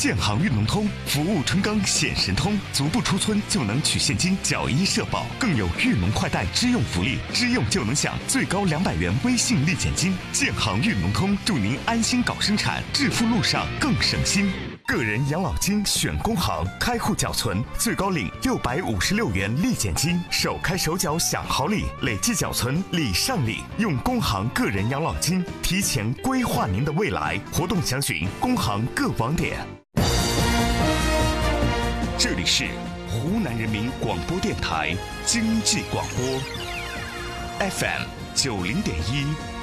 建行运农通，服务春耕显神通，足不出村就能取现金缴医社保，更有运农快贷支用福利，支用就能享最高200元微信立减金。建行运农通，祝您安心搞生产，致富路上更省心。个人养老金选工行，开户缴存最高领656元立减金，手开手缴享好礼，累计缴存礼上礼。用工行个人养老金提前规划您的未来，活动详询工行各网点。这里是湖南人民广播电台经济广播 FM90.1。